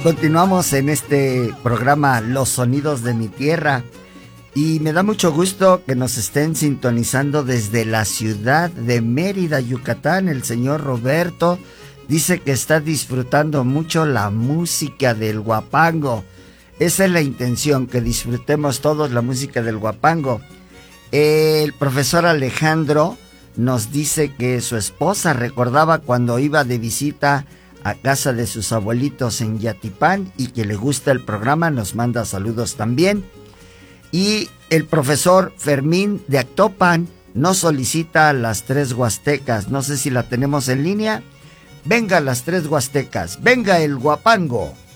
Continuamos en este programa Los Sonidos de mi Tierra y me da mucho gusto que nos estén sintonizando desde la ciudad de Mérida, Yucatán. El señor Roberto dice que está disfrutando mucho la música del huapango. Esa es la intención, que disfrutemos todos la música del huapango. El profesor Alejandro nos dice que su esposa recordaba cuando iba de visita a casa de sus abuelitos en Yatipán y que le gusta el programa, nos manda saludos también. Y el profesor Fermín de Actopan nos solicita las 3 huastecas, no sé si la tenemos en línea. Venga las 3 huastecas, venga el huapango.